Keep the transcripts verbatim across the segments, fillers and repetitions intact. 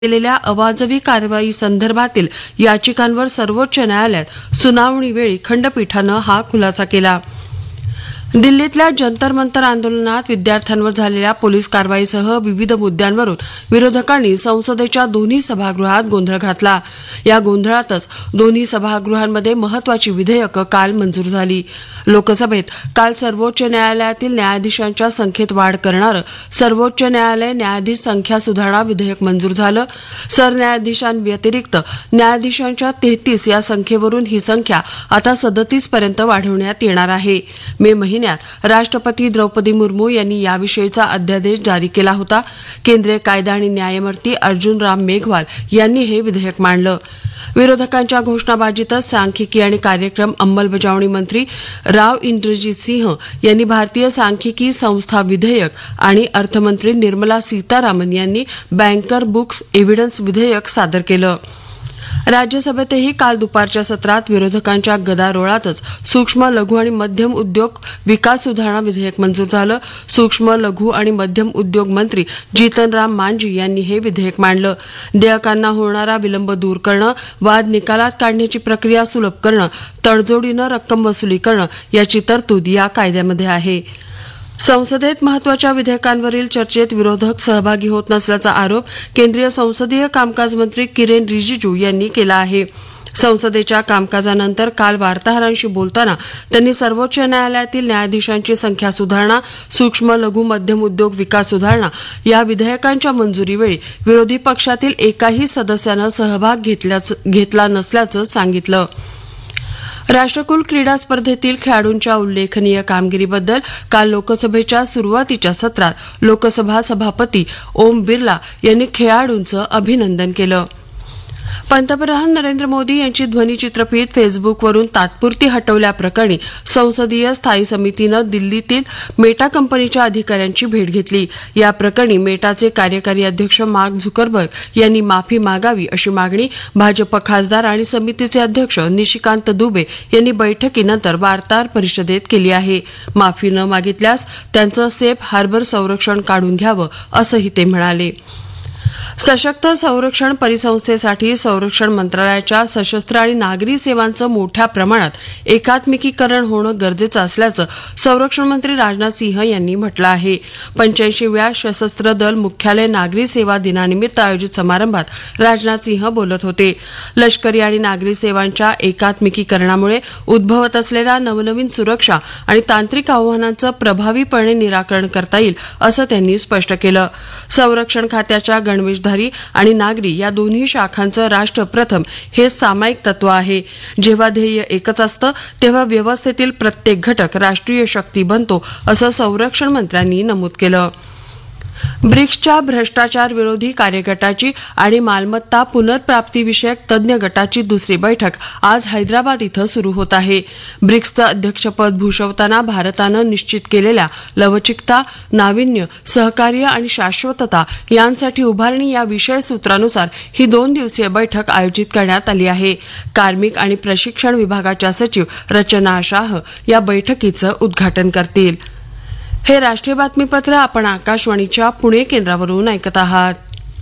केलेल्या अवाजवी कारवाई संदर्भातील याचिकांवर सर्वोच्च न्यायालयात सुनावणीवेळी खंडपीठानं हा खुलासा केला. दिल्लीतल्या जंतर मंतर आंदोलनात विद्यार्थ्यांवर झालेल्या पोलीस कारवाईसह विविध मुद्द्यांवरून विरोधकांनी संसदेच्या दोन्ही सभागृहात गोंधळ घातला. या गोंधळातच दोन्ही सभागृहांमध्ये महत्वाची विधेयकं काल मंजूर झाली. लोकसभेत काल सर्वोच्च न्यायालयातील न्यायाधीशांच्या संख्येत वाढ करणारं सर्वोच्च न्यायालय न्यायाधीश संख्या सुधारणा विधेयक मंजूर झालं. सरन्यायाधीशांव्यतिरिक्त न्यायाधीशांच्या तेहतीस या संख्येवरून ही संख्या आता सदतीस पर्यंत वाढवण्यात येणार आहे. मे महिन्यात राष्ट्रपती द्रौपदी मुर्मू यांनी याविषयीचा अध्यादेश जारी केला होता. केंद्रीय कायदा आणि न्यायमूर्ती अर्जुन राम मेघवाल यांनी हे विधेयक मांडलं. विरोधकांच्या घोषणाबाजीतच सांख्यिकी आणि कार्यक्रम अंमलबजावणी मंत्री राव इंद्रजीत सिंह यांनी भारतीय सांख्यिकी संस्था विधेयक आणि अर्थमंत्री निर्मला सीतारामन यांनी बँकर बुक्स एव्हिडन्स विधेयक सादर केलं. राज्यसभेतही काल दुपारच्या सत्रात विरोधकांच्या गदारोळातच सूक्ष्म लघु आणि मध्यम उद्योग विकास सुधारणा विधेयक मंजूर झालं. सूक्ष्म लघु आणि मध्यम उद्योग मंत्री जीतनराम मांझी यांनी हे विधेयक मांडलं. देयकांना होणारा विलंब दूर करणं, वाद निकालात काढण्याची प्रक्रिया सुलभ करणं, तडजोडीनं रक्कम वसुली करणं याची तरतूद या कायद्यामध्ये आहे. संसदेत महत्वाच्या विधेयकांवरील चर्चेत विरोधक सहभागी होत नसल्याचा आरोप केंद्रीय संसदीय कामकाज मंत्री किरेन रिजिजू यांनी केला आहे. संसदेच्या कामकाजानंतर काल वार्ताहरांशी बोलताना त्यांनी सर्वोच्च न्यायालयातील न्यायाधीशांची संख्या सुधारणा, सूक्ष्म लघु मध्यम उद्योग विकास सुधारणा या विधेयकांच्या मंजुरीवेळी विरोधी पक्षातील एकाही सदस्यानं सहभाग घेतला नसल्याचं सांगितलं. राष्ट्रकुल क्रीडा स्पर्धेतील खेळाडूंच्या उल्लेखनीय कामगिरीबद्दल काल लोकसभेच्या सुरुवातीच्या सत्रात लोकसभा सभापती ओम बिर्ला यांनी खेळाडूंचं अभिनंदन केलं. पंतप्रधान नरेंद्र मोदी यांची ध्वनिचित्रफीत फेसबुकवरून तात्पुरती हटवल्याप्रकरणी संसदीय स्थायी समितीनं दिल्लीतील मेटा कंपनीच्या अधिकाऱ्यांची भेट घेतली. या प्रकरणी मेटाचे कार्यकारी अध्यक्ष मार्क झुकरबर्ग यांनी माफी मागावी अशी मागणी भाजप खासदार आणि समितीचे अध्यक्ष निशिकांत दुबे यांनी बैठकीनंतर वार्ताहर परिषदेत केली आहे. माफी न मागितल्यास त्यांचं सेफ हार्बर संरक्षण काढून घ्यावं असंही ते म्हणाले. सशक्त संरक्षण परिसंस्थेसाठी संरक्षण मंत्रालयाच्या सशस्त्र आणि नागरी सेवांचं मोठ्या प्रमाणात एकात्मिकीकरण होणं गरजेचं असल्याचं संरक्षण मंत्री राजनाथ सिंह यांनी म्हटलं आहे. पंच्याऐंशीव्या सशस्त्र दल मुख्यालय नागरी सेवा दिनानिमित्त आयोजित समारंभात राजनाथ सिंह बोलत होते. लष्करी आणि नागरी सेवांच्या एकात्मिकीकरणामुळे उद्भवत असलेल्या नवनवीन सुरक्षा आणि तांत्रिक आव्हानांचं प्रभावीपणे निराकरण करता येईल असं त्यांनी स्पष्ट केलं. संरक्षण खात्याच्या गणवेशधारी आणि नागरी या दोन्ही शाखांचं राष्ट्र प्रथम हे सामायिक तत्व आहे. जेव्हा ध्येय एकच असतं तेव्हा व्यवस्थेतील प्रत्येक घटक राष्ट्रीय शक्ती बनतो असं संरक्षण मंत्र्यांनी नमूद केलं. ब्रिक्सच्या भ्रष्टाचार विरोधी कार्यगटाची आणि मालमत्ता पुनर्प्राप्तीविषयक तज्ञ गटाची दुसरी बैठक आज हैदराबाद इथं सुरू होत आहे. ब्रिक्सचं अध्यक्षपद भूषवताना भारतानं निश्चित केलेल्या लवचिकता, नाविन्य, सहकार्य आणि शाश्वतता यांसाठी उभारणी या विषयसूत्रानुसार ही दोन दिवसीय बैठक आयोजित करण्यात आली आहे. कार्मिक आणि प्रशिक्षण विभागाच्या सचिव रचना शाह या बैठकीचं उद्घाटन करतील. हे राष्ट्रीय बातमीपत्र आपण आकाशवाणीच्या पुणे केंद्रावरून ऐकत आहात.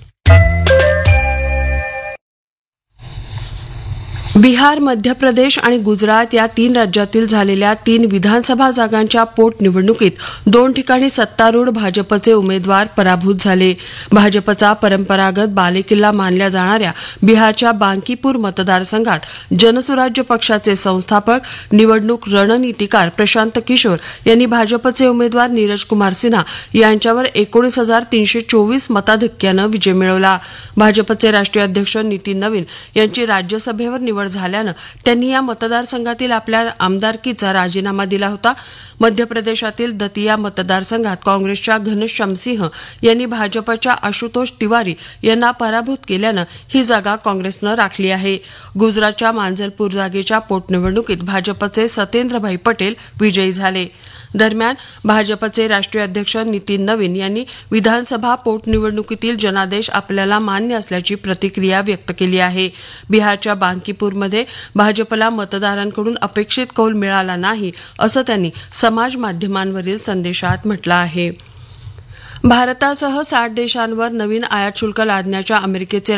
बिहार, मध्य प्रदेश आणि गुजरात या तीन राज्यातील झालेल्या तीन विधानसभा जागांच्या पोटनिवडणुकीत दोन ठिकाणी सत्तारूढ भाजपचे उमेदवार पराभूत झाले. भाजपचा परंपरागत बालेकिल्ला मानल्या जाणाऱ्या बिहारच्या बांकीपूर मतदारसंघात जनसुराज्य पक्षाचे संस्थापक, निवडणूक रणनीतिकार प्रशांत किशोर यांनी भाजपचे उमेदवार नीरज कुमार सिन्हा यांच्यावर एकोणीस हजार तीनशे चोवीस मताधिक्यानं विजय मिळवला. भाजपचे राष्ट्रीय अध्यक्ष नितीन नवीन यांची राज्यसभेवर निवड झाल्यानं त्यांनी या मतदारसंघातील आपल्या आमदारकीचा राजीनामा दिला होता. मध्य प्रदेशातील दतिया मतदारसंघात काँग्रेसच्या घनश्याम सिंह यांनी भाजपच्या आशुतोष तिवारी यांना पराभूत केल्यानं ही जागा काँग्रेसनं राखली आहे. गुजरातच्या मांजलपूर जागेच्या पोटनिवडणुकीत भाजपचे सत्येंद्रभाई पटेल विजयी झाले. दरम्यान भाजपचे राष्ट्रीय अध्यक्ष नितीन नवीन यांनी विधानसभा पोटनिवडणुकीतील जनादेश आपल्याला मान्य असल्याची प्रतिक्रिया व्यक्त केली आहे. बिहारच्या बांकीपूरमध्ये भाजपला मतदारांकडून अपेक्षित कौल मिळाला नाही असं त्यांनी समाज माध्यमांवरील संदेशात म्हटलं आहे. भारतासह साठ देशांवर नवीन आयात शुल्क लादण्याच्या अमेरिकेचे